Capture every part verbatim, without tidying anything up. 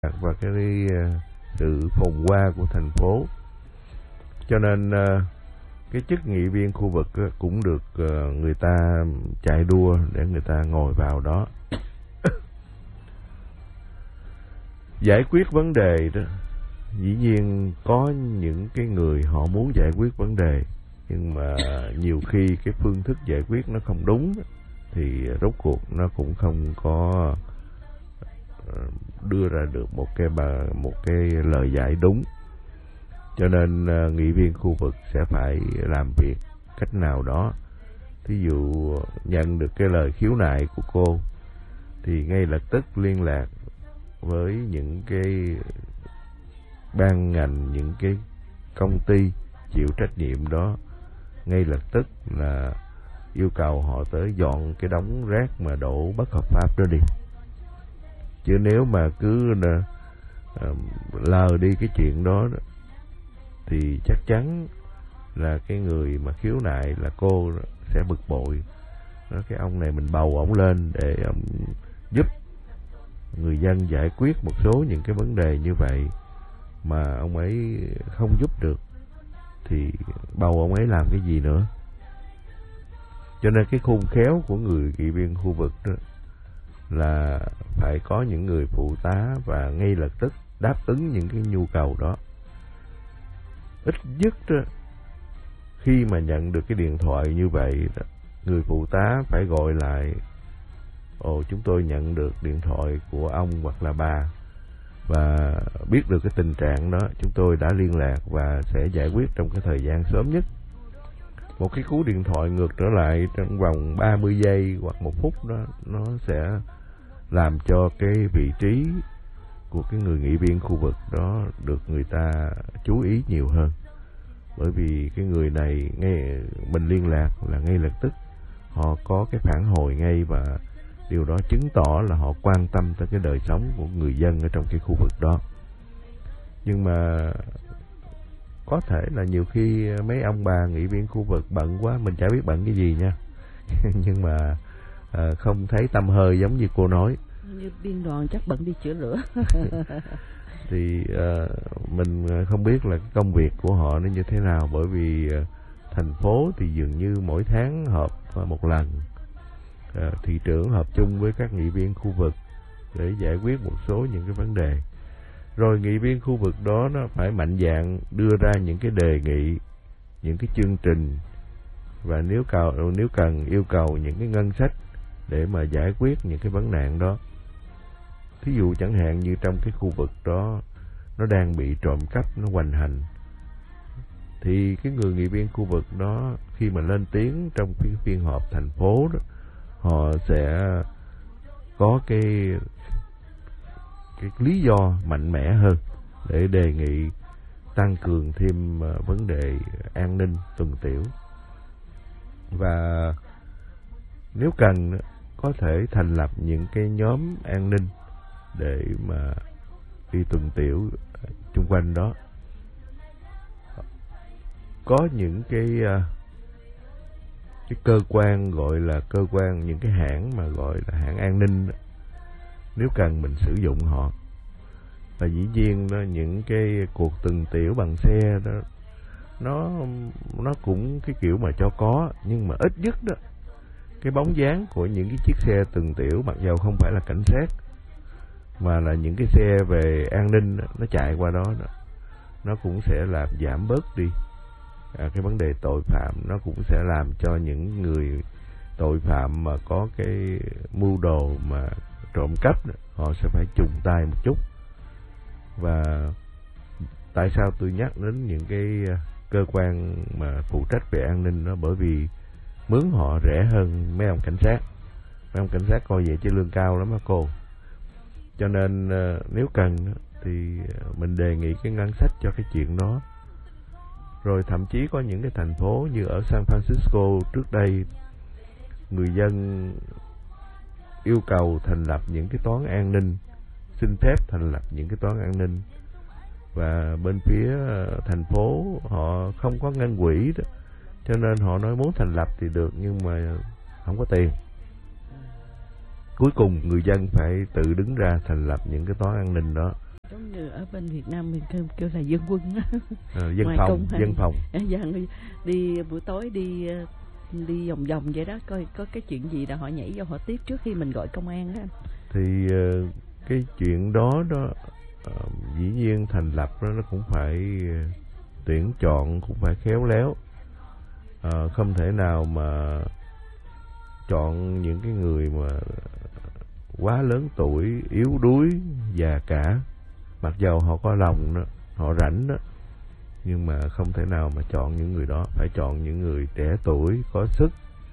và cái sự phồn hoa của thành phố. Cho nên cái chức nghị viên khu vực cũng được người ta chạy đua để người ta ngồi vào đó. Giải quyết vấn đề đó, dĩ nhiên có những cái người họ muốn giải quyết vấn đề, nhưng mà nhiều khi cái phương thức giải quyết nó không đúng, thì rốt cuộc nó cũng không có đưa ra được một cái bà, một cái lời giải đúng. Cho nên nghị viên khu vực sẽ phải làm việc cách nào đó. Thí dụ nhận được cái lời khiếu nại của cô thì ngay lập tức liên lạc với những cái ban ngành, những cái công ty chịu trách nhiệm đó, ngay lập tức là yêu cầu họ tới dọn cái đống rác mà đổ bất hợp pháp đó đi. Chứ nếu mà cứ uh, lờ đi cái chuyện đó, đó thì chắc chắn là cái người mà khiếu nại là cô sẽ bực bội. Đó, cái ông này mình bầu ổng lên để ông giúp người dân giải quyết một số những cái vấn đề như vậy mà ông ấy không giúp được, thì bầu ông ấy làm cái gì nữa. Cho nên cái khôn khéo của người nghị viên khu vực đó là phải có những người phụ tá và ngay lập tức đáp ứng những cái nhu cầu đó. Ít nhất đó, khi mà nhận được cái điện thoại như vậy đó, người phụ tá phải gọi lại: ồ, chúng tôi nhận được điện thoại của ông hoặc là bà và biết được cái tình trạng đó, chúng tôi đã liên lạc và sẽ giải quyết trong cái thời gian sớm nhất. Một cái cú điện thoại ngược trở lại trong vòng ba mươi giây hoặc một phút đó, nó sẽ làm cho cái vị trí của cái người nghị viên khu vực đó được người ta chú ý nhiều hơn. Bởi vì cái người này ngay mình liên lạc là ngay lập tức họ có cái phản hồi ngay, và điều đó chứng tỏ là họ quan tâm tới cái đời sống của người dân ở trong cái khu vực đó. Nhưng mà có thể là nhiều khi mấy ông bà nghị viên khu vực bận quá, mình chả biết bận cái gì nha. Nhưng mà à, không thấy tăm hơi giống như cô nói. Như biên đoàn chắc bận đi chữa lửa. Thì à, mình không biết là cái công việc của họ nó như thế nào, bởi vì à, thành phố thì dường như mỗi tháng họp một lần. À, thị trưởng họp chung với các nghị viên khu vực để giải quyết một số những cái vấn đề. Rồi nghị viên khu vực đó nó phải mạnh dạn đưa ra những cái đề nghị, những cái chương trình, và nếu cầu nếu cần yêu cầu những cái ngân sách để mà giải quyết những cái vấn nạn đó. Thí dụ chẳng hạn như trong cái khu vực đó nó đang bị trộm cắp, nó hoành hành, thì cái người nghị viên khu vực đó khi mà lên tiếng trong cái phiên họp thành phố đó, họ sẽ có cái cái lý do mạnh mẽ hơn để đề nghị tăng cường thêm vấn đề an ninh tuần tiểu, và nếu cần có thể thành lập những cái nhóm an ninh để mà đi tuần tiểu chung quanh đó. Có những cái cái cơ quan gọi là cơ quan, những cái hãng mà gọi là hãng an ninh đó, nếu cần mình sử dụng họ. Và dĩ nhiên đó, những cái cuộc tuần tiểu bằng xe đó, nó nó cũng cái kiểu mà cho có, nhưng mà ít nhất đó, cái bóng dáng của những cái chiếc xe tuần tiểu, mặc dầu không phải là cảnh sát mà là những cái xe về an ninh đó, nó chạy qua đó, đó nó cũng sẽ làm giảm bớt đi à, cái vấn đề tội phạm. Nó cũng sẽ làm cho những người tội phạm mà có cái mưu đồ mà trộm cắp đó, họ sẽ phải chùng tay một chút. Và tại sao tôi nhắc đến những cái cơ quan mà phụ trách về an ninh đó? Bởi vì mướn họ rẻ hơn mấy ông cảnh sát. Mấy ông cảnh sát coi vậy chứ lương cao lắm á cô. Cho nên nếu cần thì mình đề nghị cái ngân sách cho cái chuyện đó. Rồi thậm chí có những cái thành phố như ở San Francisco trước đây, người dân yêu cầu thành lập những cái toán an ninh, xin phép thành lập những cái toán an ninh, và bên phía thành phố họ không có ngân quỹ đó, cho nên họ nói muốn thành lập thì được, nhưng mà không có tiền. Cuối cùng người dân phải tự đứng ra thành lập những cái toán an ninh đó. Giống như ở bên Việt Nam mình kêu, kêu là dân quân á. À, dân Ngoài phòng, dân phòng. Dân đi buổi tối đi đi vòng vòng vậy đó, coi có cái chuyện gì là họ nhảy vô họ tiếp trước khi mình gọi công an đó. Thì cái chuyện đó đó dĩ nhiên thành lập đó nó cũng phải tuyển chọn, cũng phải khéo léo. À, không thể nào mà chọn những cái người mà quá lớn tuổi, yếu đuối, già cả, mặc dầu họ có lòng đó, họ rảnh đó, nhưng mà không thể nào mà chọn những người đó. Phải chọn những người trẻ tuổi, có sức,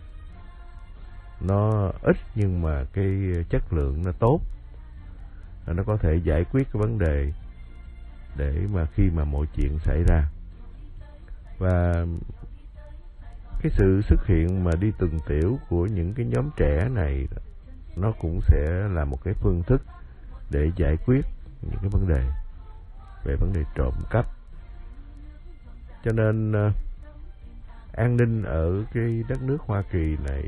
nó ít nhưng mà cái chất lượng nó tốt, nó có thể giải quyết cái vấn đề để mà khi mà mọi chuyện xảy ra. Và cái sự xuất hiện mà đi tuần tiểu của những cái nhóm trẻ này, nó cũng sẽ là một cái phương thức để giải quyết những cái vấn đề về vấn đề trộm cắp. Cho nên uh, an ninh ở cái đất nước Hoa Kỳ này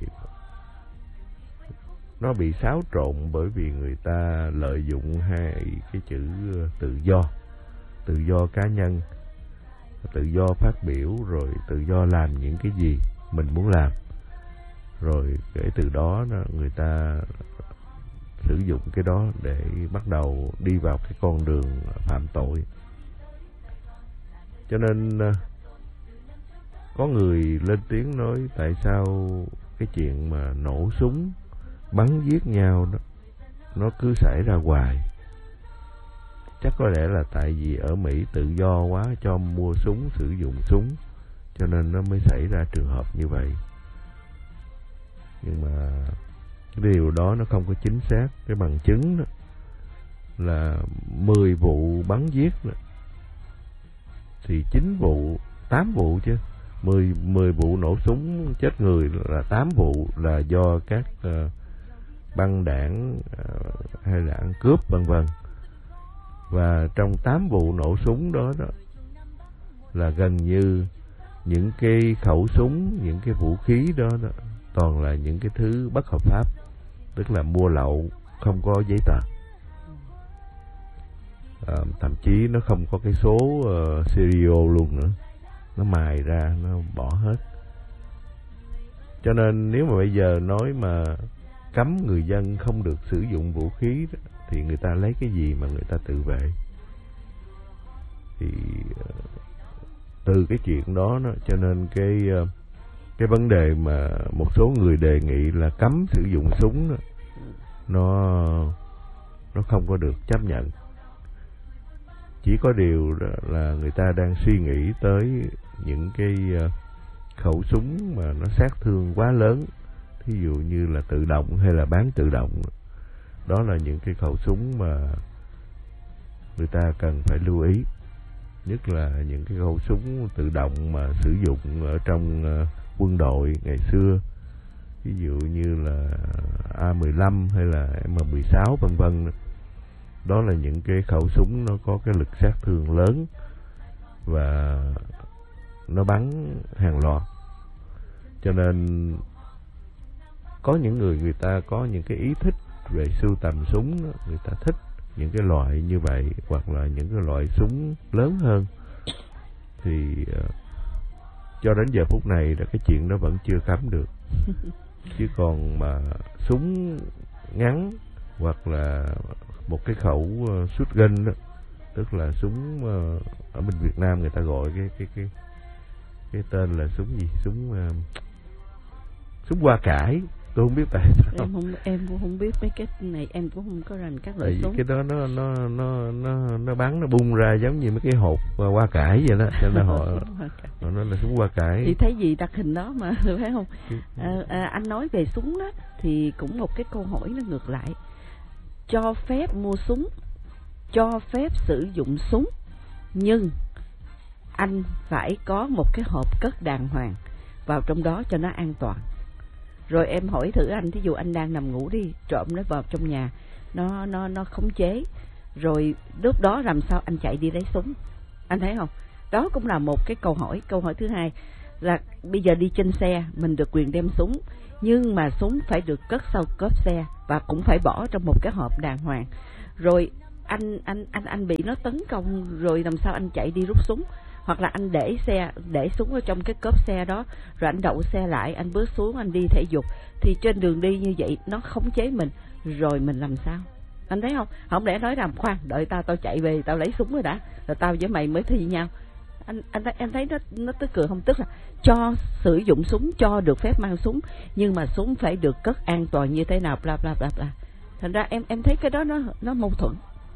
nó bị xáo trộn bởi vì người ta lợi dụng hai cái chữ tự do, tự do cá nhân, tự do phát biểu, rồi tự do làm những cái gì mình muốn làm. Rồi kể từ đó người ta sử dụng cái đó để bắt đầu đi vào cái con đường phạm tội. Cho nên có người lên tiếng nói tại sao cái chuyện mà nổ súng bắn giết nhau đó nó cứ xảy ra hoài. Chắc có lẽ là tại vì ở Mỹ tự do quá, cho mua súng, sử dụng súng, cho nên nó mới xảy ra trường hợp như vậy. Nhưng mà cái điều đó nó không có chính xác. Cái bằng chứng đó là mười vụ bắn giết đó, thì chín vụ, tám vụ chứ, mười, mười vụ nổ súng chết người là tám vụ là do các uh, băng đảng uh, hay là ăn cướp vân vân. Và trong tám vụ nổ súng đó, đó là gần như những cái khẩu súng, những cái vũ khí đó, đó toàn là những cái thứ bất hợp pháp, tức là mua lậu, không có giấy tờ. À, thậm chí nó không có cái số uh, serial luôn nữa, nó mài ra, nó bỏ hết. Cho nên nếu mà bây giờ nói mà cấm người dân không được sử dụng vũ khí đó, thì người ta lấy cái gì mà người ta tự vệ? Thì uh, từ cái chuyện đó, đó cho nên cái uh, cái vấn đề mà một số người đề nghị là cấm sử dụng súng đó, nó nó không có được chấp nhận. Chỉ có điều là người ta đang suy nghĩ tới những cái khẩu súng mà nó sát thương quá lớn, thí dụ như là tự động hay là bán tự động. Đó là những cái khẩu súng mà người ta cần phải lưu ý, nhất là những cái khẩu súng tự động mà sử dụng ở trong quân đội ngày xưa, ví dụ như là A mười lăm hay là M mười sáu vân vân. Đó là những cái khẩu súng nó có cái lực sát thương lớn và nó bắn hàng loạt. Cho nên có những người người ta có những cái ý thích về sưu tầm súng đó, người ta thích những cái loại như vậy, hoặc là những cái loại súng lớn hơn. Thì uh, cho đến giờ phút này là cái chuyện đó vẫn chưa cấm được. Chứ còn mà súng ngắn hoặc là một cái khẩu uh, shotgun đó, tức là súng uh, ở bên Việt Nam người ta gọi cái cái cái cái tên là súng gì, súng uh, súng hoa cải. Tôi không biết tại sao. Em không, em cũng không biết mấy cái này, em cũng không có rành các loại tại súng. Cái đó nó nó nó nó nó bắn, nó bung ra giống như mấy cái hộp hoa cải vậy đó, cho nên họ họ nói là súng hoa cải. Thì thấy gì đặt hình đó mà, phải không? À, à, anh nói về súng đó thì cũng một cái câu hỏi nó ngược lại. Cho phép mua súng, cho phép sử dụng súng, nhưng anh phải có một cái hộp cất đàng hoàng vào trong đó cho nó an toàn. Rồi em hỏi thử anh, thí dụ anh đang nằm ngủ đi, trộm nó vào trong nhà, nó nó nó khống chế, rồi lúc đó làm sao anh chạy đi lấy súng? Anh thấy không? Đó cũng là một cái câu hỏi. Câu hỏi thứ hai là bây giờ đi trên xe mình được quyền đem súng, nhưng mà súng phải được cất sau cốp xe và cũng phải bỏ trong một cái hộp đàng hoàng. Rồi anh anh anh anh bị nó tấn công rồi làm sao anh chạy đi rút súng, hoặc là anh để xe để súng ở trong cái cốp xe đó, rồi anh đậu xe lại, anh bước xuống anh đi thể dục, thì trên đường đi như vậy nó khống chế mình, rồi mình làm sao? Anh thấy không? Không lẽ nói rằng khoan, đợi tao tao chạy về tao lấy súng rồi đã, rồi tao với mày mới thi nhau. Anh anh anh thấy nó nó tức cười không? Tức là cho sử dụng súng, cho được phép mang súng, nhưng mà súng phải được cất an toàn như thế nào, bla bla bla bla. Thành ra em em thấy cái đó nó nó mâu thuẫn.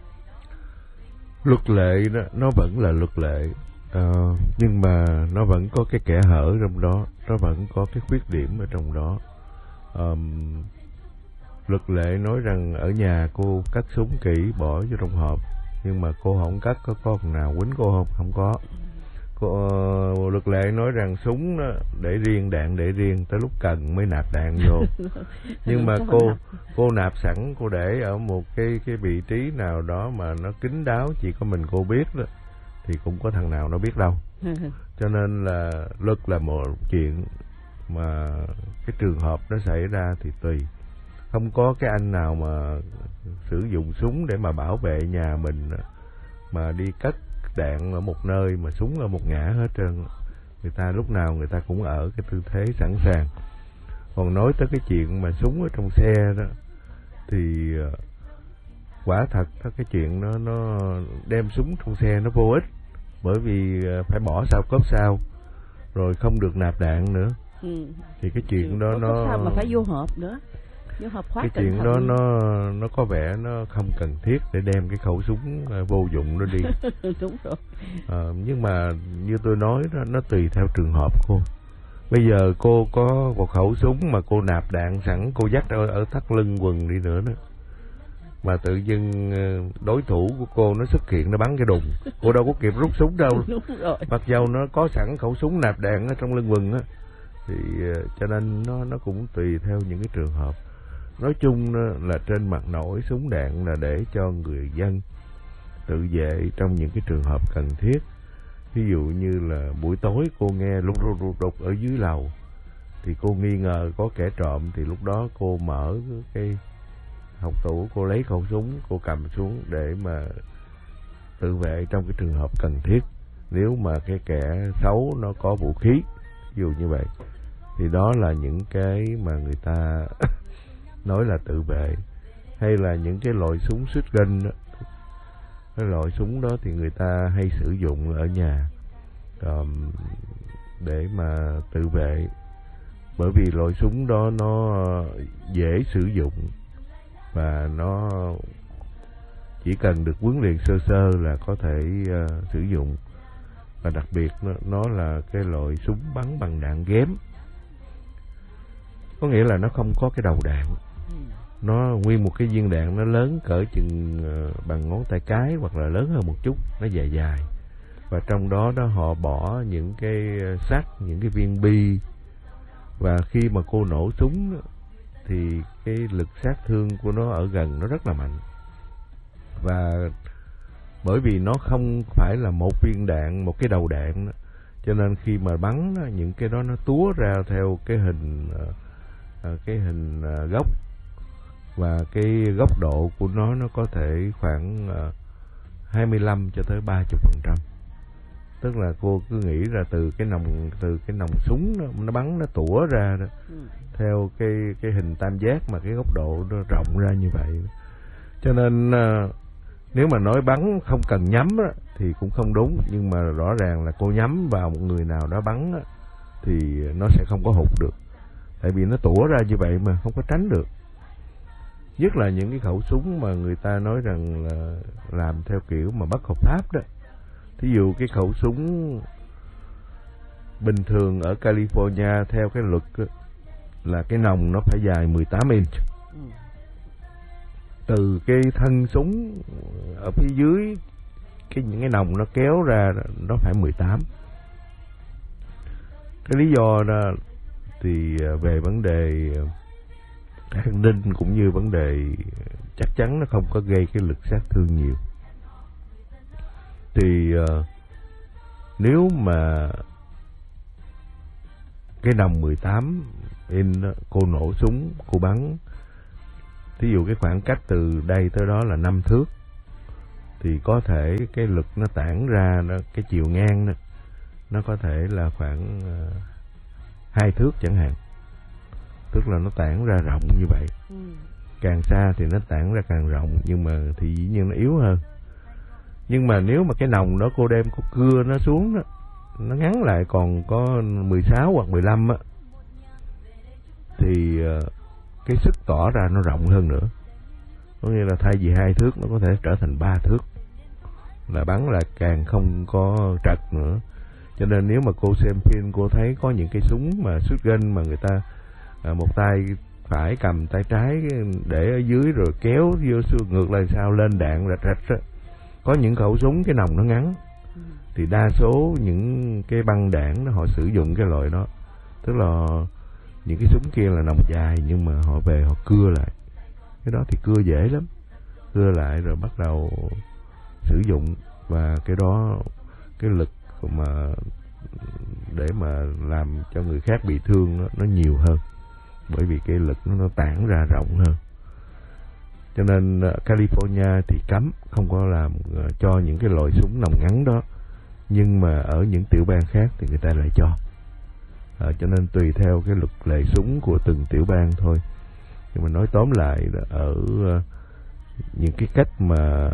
Luật lệ đó, nó vẫn là luật lệ, uh, nhưng mà nó vẫn có cái kẽ hở trong đó, nó vẫn có cái khuyết điểm ở trong đó. Um, luật lệ nói rằng ở nhà cô cất súng kỹ bỏ vô trong hộp, nhưng mà cô không cất, có con nào quýnh cô không? Không có. Cô, uh, luật lệ nói rằng súng đó, để riêng, đạn để riêng, tới lúc cần mới nạp đạn vô. Nhưng mà cô cô nạp sẵn, cô để ở một cái cái vị trí nào đó mà nó kín đáo, chỉ có mình cô biết đó, thì cũng có thằng nào nó biết đâu. Cho nên là luật là một chuyện, mà cái trường hợp nó xảy ra thì tùy. Không có cái anh nào mà sử dụng súng để mà bảo vệ nhà mình mà đi cất đạn ở một nơi mà súng ở một ngã hết trơn. Người ta lúc nào người ta cũng ở cái tư thế sẵn sàng. Còn nói tới cái chuyện mà súng ở trong xe đó, thì quả thật đó, cái chuyện nó nó đem súng trong xe nó vô ích, bởi vì phải bỏ sau cốp sau, rồi không được nạp đạn nữa. Ừ. Thì cái chuyện đó nó sao mà phải vô hộp nữa, vô hộp khóa. Cái chuyện đó nó nó có vẻ nó không cần thiết để đem cái khẩu súng vô dụng đó đi. Đúng rồi. À, nhưng mà như tôi nói đó, nó tùy theo trường hợp cô. Bây giờ cô có một khẩu súng mà cô nạp đạn sẵn, cô dắt ở, ở thắt lưng quần đi nữa đó, mà tự dưng đối thủ của cô nó xuất hiện, nó bắn cái đùng, cô đâu có kịp rút súng đâu. Đúng rồi. Mặc dầu nó có sẵn khẩu súng nạp đạn ở trong lưng quần á, thì cho nên nó nó cũng tùy theo những cái trường hợp. Nói chung là trên mặt nổi súng đạn là để cho người dân tự vệ trong những cái trường hợp cần thiết. Ví dụ như là buổi tối cô nghe lục đục lục đục ở dưới lầu, thì cô nghi ngờ có kẻ trộm, thì lúc đó cô mở cái hộc tủ, cô lấy khẩu súng, cô cầm xuống để mà tự vệ trong cái trường hợp cần thiết. Nếu mà cái kẻ xấu nó có vũ khí, ví dụ như vậy, thì đó là những cái mà người ta nói là tự vệ. Hay là những cái loại súng shotgun đó, cái loại súng đó thì người ta hay sử dụng ở nhà um, để mà tự vệ, bởi vì loại súng đó nó dễ sử dụng và nó chỉ cần được huấn luyện sơ sơ là có thể uh, sử dụng. Và đặc biệt nó, nó là cái loại súng bắn bằng đạn ghém, có nghĩa là nó không có cái đầu đạn, nó nguyên một cái viên đạn nó lớn cỡ chừng uh, bằng ngón tay cái hoặc là lớn hơn một chút, nó dài dài, và trong đó đó họ bỏ những cái sắt, những cái viên bi, và khi mà cô nổ súng thì cái lực sát thương của nó ở gần nó rất là mạnh. Và bởi vì nó không phải là một viên đạn, một cái đầu đạn, cho nên khi mà bắn những cái đó nó túa ra theo cái hình uh, cái hình uh, góc, và cái góc độ của nó nó có thể khoảng uh, hai mươi lăm cho tới ba mươi phần trăm. Tức là cô cứ nghĩ ra từ cái nòng từ cái nòng súng nó, nó bắn nó tủa ra đó, ừ. theo cái cái hình tam giác mà cái góc độ nó rộng ra như vậy. Cho nên uh, nếu mà nói bắn không cần nhắm đó, thì cũng không đúng, nhưng mà rõ ràng là cô nhắm vào một người nào đó bắn đó, thì nó sẽ không có hụt được, tại vì nó tủa ra như vậy mà không có tránh được. Nhất là những cái khẩu súng mà người ta nói rằng là làm theo kiểu mà bất hợp pháp đó. Thí dụ cái khẩu súng bình thường ở California theo cái luật là cái nòng nó phải dài mười tám inch. Từ cái thân súng ở phía dưới, cái những cái nòng nó kéo ra nó phải mười tám. Cái lý do đó thì về vấn đề an ninh cũng như vấn đề chắc chắn nó không có gây cái lực sát thương nhiều. Thì uh, nếu mà cái nòng mười tám in cô nổ súng, cô bắn, thí dụ cái khoảng cách từ đây tới đó là năm thước, thì có thể cái lực nó tản ra, nó cái chiều ngang đó, nó có thể là khoảng uh, hai thước chẳng hạn, tức là nó tản ra rộng như vậy. Ừ. Càng xa thì nó tản ra càng rộng, nhưng mà thì dĩ nhiên nó yếu hơn. Nhưng mà nếu mà cái nòng đó cô đem cô cưa nó xuống đó, nó ngắn lại còn có mười sáu hoặc mười lăm á, thì uh, cái sức tỏ ra nó rộng hơn nữa. Có nghĩa là thay vì hai thước nó có thể trở thành ba thước, là bắn là càng không có trật nữa. Cho nên nếu mà cô xem phim, cô thấy có những cái súng mà shotgun mà người ta à, một tay phải cầm tay trái để ở dưới rồi kéo vô ngược lại sao lên đạn rạch rạch á. Có những khẩu súng cái nòng nó ngắn, thì đa số những cái băng đảng họ sử dụng cái loại đó, tức là những cái súng kia là nòng dài nhưng mà họ về họ cưa lại. Cái đó thì cưa dễ lắm, cưa lại rồi bắt đầu sử dụng, và cái đó cái lực mà để mà làm cho người khác bị thương đó, nó nhiều hơn, bởi vì cái lực nó, nó tản ra rộng hơn. Cho nên California thì cấm không có làm uh, cho những cái loại súng nòng ngắn đó, nhưng mà ở những tiểu bang khác thì người ta lại cho. Uh, cho nên tùy theo cái luật lệ súng của từng tiểu bang thôi. Nhưng mà nói tóm lại là ở uh, những cái cách mà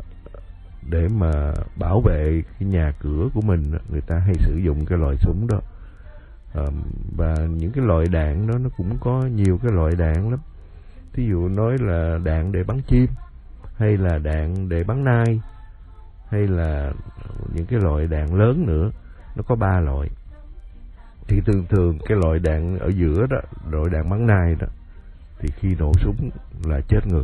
để mà bảo vệ cái nhà cửa của mình, người ta hay sử dụng cái loại súng đó. Uh, và những cái loại đạn đó nó cũng có nhiều cái loại đạn lắm. Thí dụ nói là đạn để bắn chim, hay là đạn để bắn nai, hay là những cái loại đạn lớn nữa, nó có ba loại. Thì thường thường cái loại đạn ở giữa đó, loại đạn bắn nai đó, thì khi nổ súng là chết người.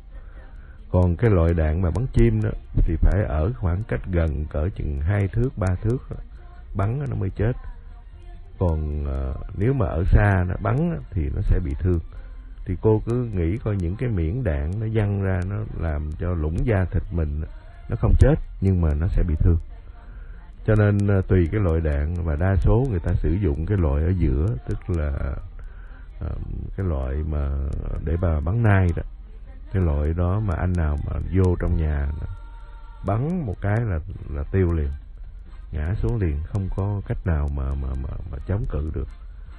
Còn cái loại đạn mà bắn chim đó thì phải ở khoảng cách gần cỡ chừng hai thước, ba thước đó, bắn nó mới chết. Còn uh, nếu mà ở xa nó bắn thì nó sẽ bị thương. Thì cô cứ nghĩ coi những cái miệng đạn nó văng ra, nó làm cho lủng da thịt mình, nó không chết nhưng mà nó sẽ bị thương. Cho nên uh, tùy cái loại đạn, và đa số người ta sử dụng cái loại ở giữa, tức là uh, cái loại mà để bà bắn nai đó. Cái loại đó mà anh nào mà vô trong nhà bắn một cái là là tiêu liền, ngã xuống liền, không có cách nào mà mà mà, mà chống cự được.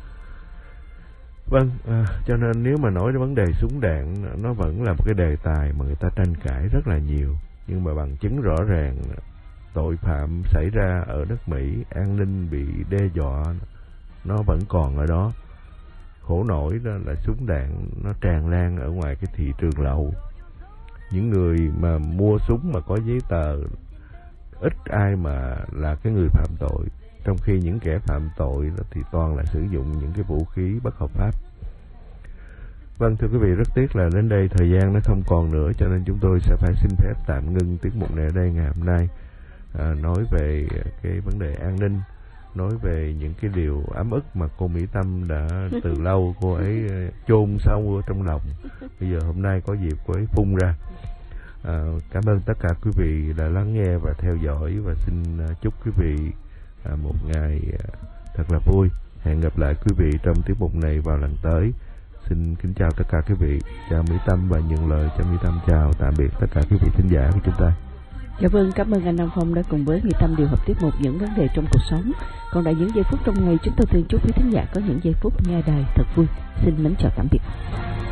Vâng, à, cho nên nếu mà nói đến vấn đề súng đạn, nó vẫn là một cái đề tài mà người ta tranh cãi rất là nhiều. Nhưng mà bằng chứng rõ ràng, tội phạm xảy ra ở đất Mỹ, an ninh bị đe dọa, nó vẫn còn ở đó. Khổ nổi đó là súng đạn nó tràn lan ở ngoài cái thị trường lậu. Những người mà mua súng mà có giấy tờ, ít ai mà là cái người phạm tội, trong khi những kẻ phạm tội đó thì toàn là sử dụng những cái vũ khí bất hợp pháp. Vâng, thưa quý vị, rất tiếc là đến đây thời gian nó không còn nữa, cho nên chúng tôi sẽ phải xin phép tạm ngưng tiết mục này ở đây ngày hôm nay. À, nói về cái vấn đề an ninh, nói về những cái điều ấm ức mà cô Mỹ Tâm đã từ lâu cô ấy chôn sâu ở trong lòng. Bây giờ hôm nay có dịp cô ấy phun ra. À, cảm ơn tất cả quý vị đã lắng nghe và theo dõi, và xin chúc quý vị à, một ngày thật là vui. Hẹn gặp lại quý vị trong tiết mục này vào lần tới. Xin kính chào tất cả quý vị. Chào Mỹ Tâm và nhận lời cho Mỹ Tâm chào tạm biệt tất cả quý vị thính giả của chúng ta. Dạ vâng, cảm ơn anh Nam Phong đã cùng với Mỹ Tâm điều hợp tiết mục những vấn đề trong cuộc sống. Còn tại những giây phút trong ngày, chúng tôi thường chúc quý thính giả có những giây phút nghe đài thật vui. Xin mến chào tạm biệt.